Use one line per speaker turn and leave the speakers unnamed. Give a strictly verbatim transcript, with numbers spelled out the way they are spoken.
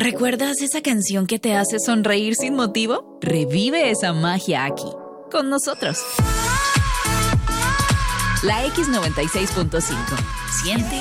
¿Recuerdas esa canción que te hace sonreír sin motivo? Revive esa magia aquí, con nosotros. La X noventa y seis punto cinco. Siente